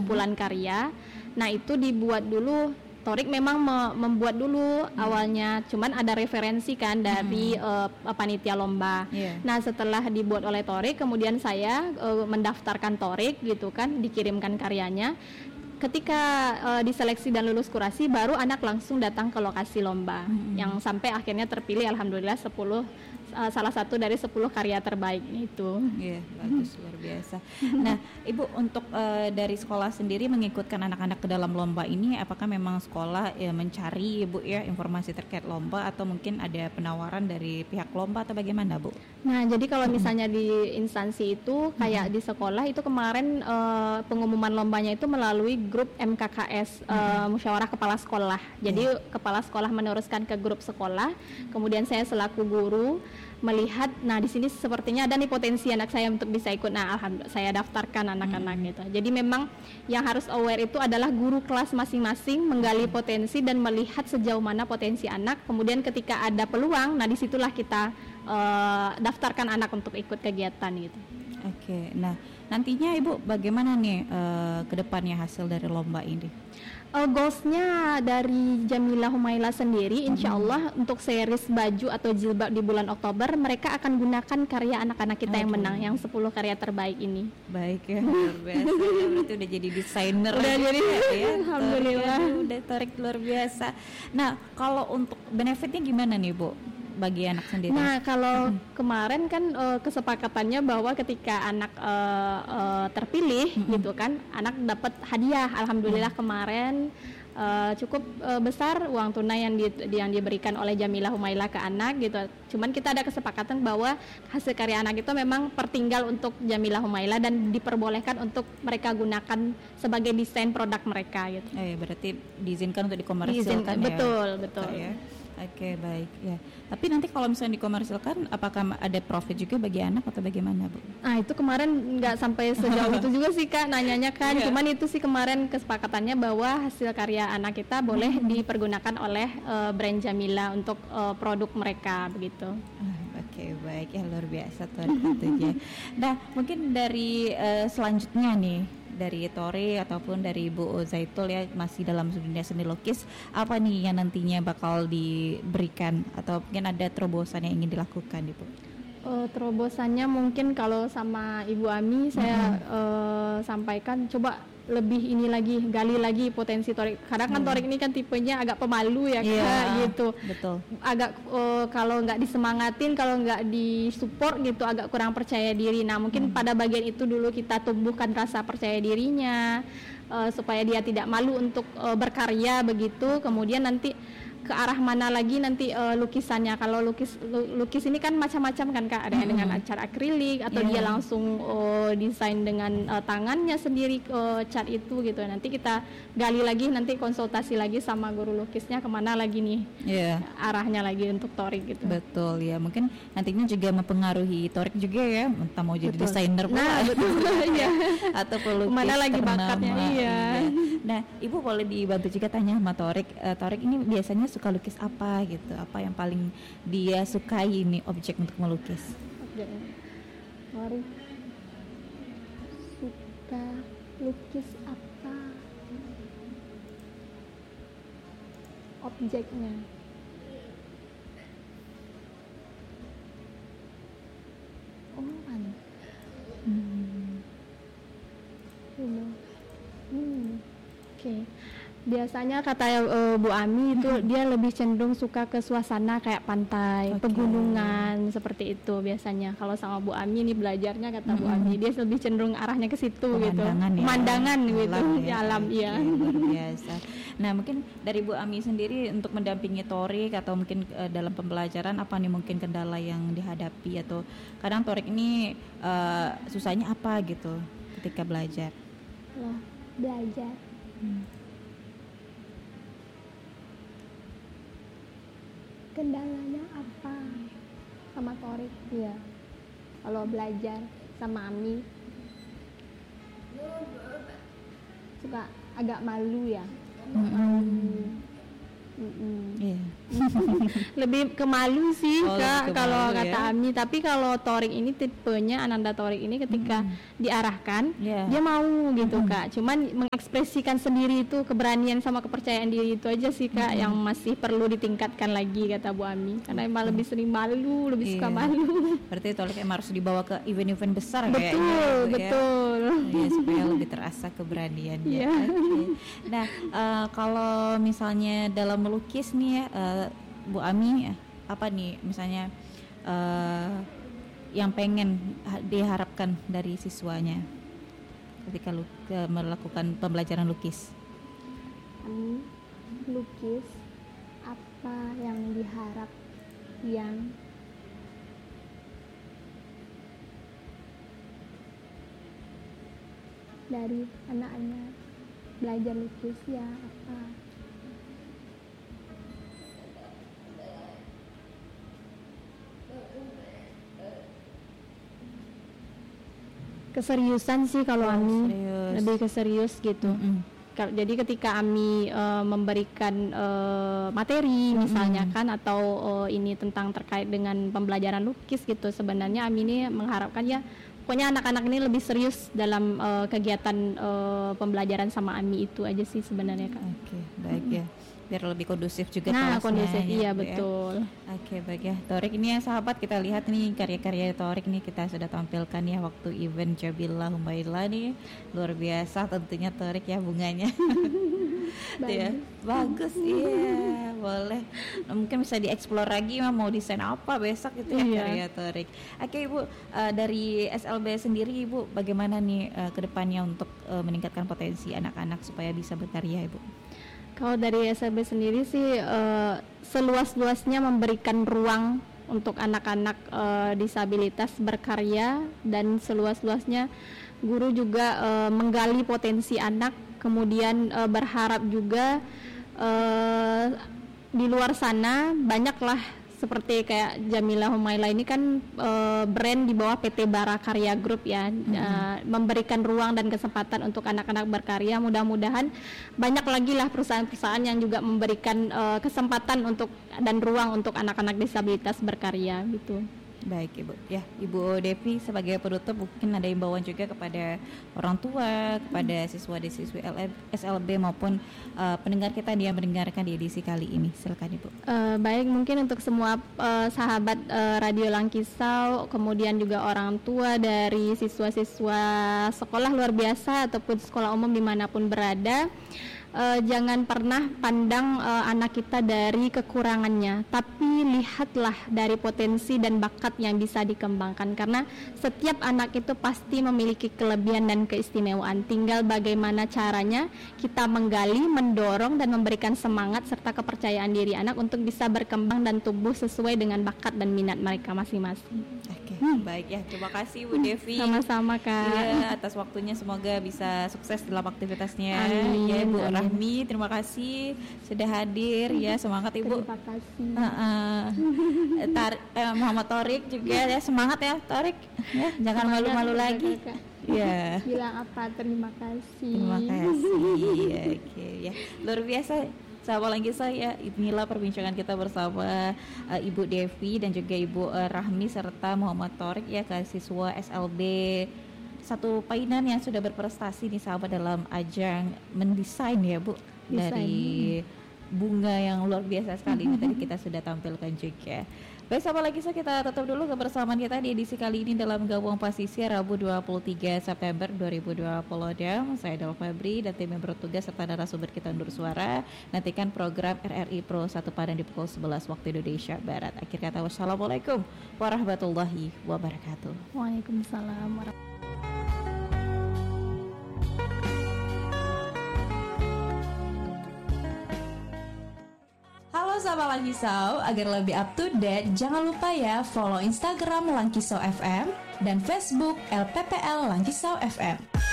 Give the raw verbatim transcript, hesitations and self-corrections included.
kumpulan karya. Nah itu dibuat dulu, Torik memang me- membuat dulu hmm. awalnya, cuman ada referensi kan dari hmm. uh, panitia lomba. Yeah. Nah setelah dibuat oleh Torik, kemudian saya uh, mendaftarkan Torik gitu kan, dikirimkan karyanya. Ketika uh, diseleksi dan lulus kurasi, baru anak langsung datang ke lokasi lomba, hmm. yang sampai akhirnya terpilih alhamdulillah sepuluh uh, salah satu dari sepuluh karya terbaik itu. Iya, yeah, bagus, luar biasa. Nah, Ibu untuk uh, dari sekolah sendiri mengikutkan anak-anak ke dalam lomba ini, apakah memang sekolah ya mencari Ibu ya informasi terkait lomba atau mungkin ada penawaran dari pihak lomba atau bagaimana, Bu? Nah, jadi kalau misalnya di instansi itu kayak hmm. di sekolah itu kemarin uh, pengumuman lombanya itu melalui grup M K K S, hmm. uh, musyawarah kepala sekolah. Jadi hmm. kepala sekolah meneruskan ke grup sekolah, kemudian saya selaku guru melihat, nah di sini sepertinya ada nih potensi anak saya untuk bisa ikut. Nah, alhamdulillah saya daftarkan anak-anak hmm. gitu. Jadi memang yang harus aware itu adalah guru kelas masing-masing menggali potensi dan melihat sejauh mana potensi anak. Kemudian ketika ada peluang, nah disitulah kita uh, daftarkan anak untuk ikut kegiatan gitu. Oke, nah nantinya Ibu bagaimana nih uh, ke depannya hasil dari lomba ini? Uh, goalsnya dari Jamilah Humaila sendiri, insya Allah hmm. untuk series baju atau jilbab di bulan Oktober mereka akan gunakan karya anak-anak kita Aduh. yang menang, yang sepuluh karya terbaik ini. Baik ya, luar biasa. Ya, berarti udah jadi desainer. Udah jadi, ya, alhamdulillah. Torik, udah Torik luar biasa. Nah, kalau untuk benefitnya gimana nih Bu? Bagi anak sendiri. Nah kalau hmm. kemarin kan uh, kesepakatannya bahwa ketika anak uh, uh, terpilih hmm. gitu kan, anak dapat hadiah. Alhamdulillah hmm. kemarin uh, cukup uh, besar uang tunai yang, di, yang diberikan oleh Jamilah Humaila ke anak gitu. Cuman kita ada kesepakatan bahwa hasil karya anak itu memang pertinggal untuk Jamilah Humaila dan diperbolehkan untuk mereka gunakan sebagai desain produk mereka gitu. Eh berarti diizinkan untuk dikomersilkan ya? Betul, betul. Ya. Oke, okay, baik ya. Tapi nanti kalau misalnya dikomersilkan, apakah ada profit juga bagi anak atau bagaimana, Bu? Ah itu kemarin nggak sampai sejauh itu juga sih Kak, nanyanya kan. Yeah. Cuman itu sih kemarin kesepakatannya bahwa hasil karya anak kita boleh hmm. dipergunakan oleh uh, brand Jamilah untuk uh, produk mereka begitu. Oke, okay, baik ya, luar biasa tuh tentunya. Nah, mungkin dari uh, selanjutnya nih, dari Tori ataupun dari Ibu Zaitul ya, masih dalam dunia seni lukis, apa nih yang nantinya bakal diberikan atau mungkin ada terobosan yang ingin dilakukan, Ibu? Uh, terobosannya mungkin kalau sama Ibu Ami saya mm-hmm. uh, sampaikan coba lebih ini lagi, gali lagi potensi Torik. Karena kan hmm. Torik ini kan tipenya agak pemalu ya yeah, Kak gitu. Betul. Agak uh, kalau nggak disemangatin, kalau nggak disupport gitu agak kurang percaya diri. Nah mungkin hmm. pada bagian itu dulu kita tumbuhkan rasa percaya dirinya uh, supaya dia tidak malu untuk uh, berkarya begitu. Kemudian nanti ke arah mana lagi nanti uh, lukisannya. Kalau lukis lukis ini kan macam-macam kan Kak, ada yang mm-hmm. dengan cat akrilik atau yeah. dia langsung uh, desain dengan uh, tangannya sendiri uh, cat itu gitu. Nanti kita gali lagi, nanti konsultasi lagi sama guru lukisnya kemana lagi nih yeah. arahnya lagi untuk Torik gitu. Betul ya, mungkin nantinya juga mempengaruhi Torik juga ya, entah mau jadi desainer pula nah, betul, ya. atau pelukis kemana lagi ternama. bakatnya iya. iya. Nah Ibu boleh dibantu juga tanya sama Torik, uh, Torik ini biasanya suka lukis apa gitu, apa yang paling dia sukai nih objek untuk melukis? Objek Torik suka lukis apa? Objeknya oh kan hmm. hmm. hmm. Oke okay. Biasanya kata uh, Bu Ami itu hmm. dia lebih cenderung suka ke suasana kayak pantai, okay. pegunungan seperti itu biasanya. Kalau sama Bu Ami ini belajarnya kata hmm. Bu Ami dia lebih cenderung arahnya ke situ gitu. Ya. Pemandangan gitu, alam, ya. di alam iya. Ya, luar biasa. Nah, mungkin dari Bu Ami sendiri untuk mendampingi Torik atau mungkin uh, dalam pembelajaran apa nih mungkin kendala yang dihadapi atau kadang Torik ini uh, susahnya apa gitu ketika belajar? Loh, belajar. Hmm. Kendalanya apa sama Torik ya kalau belajar sama Ami suka agak malu ya. Mm-hmm. Mm-hmm. Yeah. Lebih ke malu sih Oh, Kak lebih ke kalau malu, kata ya. Ami. Tapi kalau Torik ini tipenya Ananda Torik ini ketika diarahkan Yeah. dia mau gitu Kak. Cuman mengekspresikan sendiri itu keberanian sama kepercayaan diri itu aja sih Kak yang masih perlu ditingkatkan lagi kata Bu Ami. Karena emang lebih sering malu, lebih suka Iya. malu. Berarti Torik emang harus dibawa ke event-event besar kayaknya. Betul, Bu, ya. betul. Ya, supaya lebih terasa keberaniannya. Iya. Oke. Nah, eh, kalau misalnya dalam melukis nih ya, eh, Bu Ami, eh, apa nih misalnya eh, yang pengen ha- diharapkan dari siswanya ketika lu, ke- melakukan pembelajaran lukis? Ami lukis apa yang diharap yang dari anak-anak belajar lukis ya apa keseriusan sih kalau Oh, Ami serius. lebih ke serius gitu. Mm-mm. Ka- Jadi ketika Ami eh, memberikan eh, materi misalnya kan atau eh, ini tentang terkait dengan pembelajaran lukis gitu, sebenarnya Ami ini mengharapkan ya pokoknya anak-anak ini lebih serius dalam eh, kegiatan eh, pembelajaran sama Ami itu aja sih sebenarnya Kak. Oke, baik ya. Biar lebih kondusif juga Nah, kelasnya, kondusif ya, iya Bu, ya. betul. Oke, baik ya. Torik ini ya sahabat, kita lihat nih karya-karya Torik nih kita sudah tampilkan ya waktu event Jabillah Humaila nih. Luar biasa tentunya Torik ya bunganya. Tuh ya. Bagus iya, boleh. Nah, mungkin bisa dieksplor lagi mah mau desain apa besok gitu ya Iya. karya Torik. Oke Ibu, eh, dari S L B sendiri Ibu bagaimana nih eh, ke depannya untuk eh, meningkatkan potensi anak-anak supaya bisa berkarya Ibu? Kalau dari S L B sendiri sih eh, seluas-luasnya memberikan ruang untuk anak-anak eh, disabilitas berkarya dan seluas-luasnya guru juga eh, menggali potensi anak, kemudian eh, berharap juga eh, di luar sana banyaklah seperti kayak Jamilah Humaila ini kan eh, brand di bawah P T Bara Karya Group ya, eh, memberikan ruang dan kesempatan untuk anak-anak berkarya. Mudah-mudahan banyak lagi lah perusahaan-perusahaan yang juga memberikan eh, kesempatan untuk dan ruang untuk anak-anak disabilitas berkarya gitu. Baik Ibu, ya Ibu Devi sebagai penutup mungkin ada imbauan juga kepada orang tua, kepada siswa dan siswi S L B maupun uh, pendengar kita yang mendengarkan di edisi kali ini. Silakan Ibu. Eh, baik, mungkin untuk semua eh, sahabat eh, Radio Langkisau, kemudian juga orang tua dari siswa-siswa sekolah luar biasa ataupun sekolah umum dimanapun berada, eh, jangan pernah pandang eh, anak kita dari kekurangannya, tapi lihatlah dari potensi dan bakat yang bisa dikembangkan, karena setiap anak itu pasti memiliki kelebihan dan keistimewaan. Tinggal bagaimana caranya kita menggali, mendorong dan memberikan semangat serta kepercayaan diri anak untuk bisa berkembang dan tumbuh sesuai dengan bakat dan minat mereka masing-masing. Oke, baik ya. Terima kasih Bu Devi. Sama-sama Kak. Iya, atas waktunya, semoga bisa sukses dalam aktivitasnya. Amin, Ya Bu amin. Rahmi, terima kasih sudah hadir ya. Semangat Ibu. Terima kasih. Uh-uh. Tar- eh, Muhammad Torik juga ya, semangat ya Torik ya, jangan Semangat malu-malu juga, lagi. Kakak. Ya. Bilang apa? Terima kasih. Terima kasih. Oke ya, luar biasa. Sahabat lagi saya, inilah perbincangan kita bersama uh, Ibu Devi dan juga Ibu uh, Rahmi serta Muhammad Torik ya, ke siswa S L B satu Painan yang sudah berprestasi nih sahabat dalam ajang mendesain ya Bu, Desain. dari bunga yang luar biasa sekali ini tadi kita sudah tampilkan juga. Baik sahabat lagi saya, kita tutup dulu kebersamaan kita di edisi kali ini dalam Gawang Pasisir Rabu dua puluh tiga September dua ribu dua puluh. Saya Del Febri dan tim yang bertugas serta narasumber kita undur suara. Nantikan program R R I Pro satu Padang di pukul sebelas waktu Indonesia Barat. Akhir kata wassalamualaikum warahmatullahi wabarakatuh. Waalaikumsalam warahmatullahi Halo sahabat Langkisau, agar lebih up to date, jangan lupa ya follow Instagram Langkisau F M dan Facebook L P P L Langkisau F M.